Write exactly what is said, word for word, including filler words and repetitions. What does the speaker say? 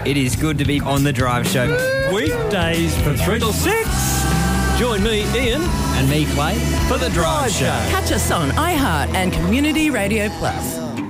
It is good to be on The Drive Show. Weekdays from three till six. Join me, Ian. And me, Clay, For The Drive Show. Catch us on iHeart and Community Radio Plus.